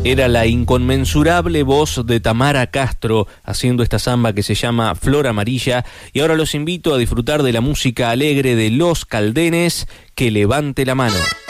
Era la inconmensurable voz de Tamara Castro haciendo esta samba que se llama Flor Amarilla, y ahora los invito a disfrutar de la música alegre de Los Caldenes, Que levante la mano.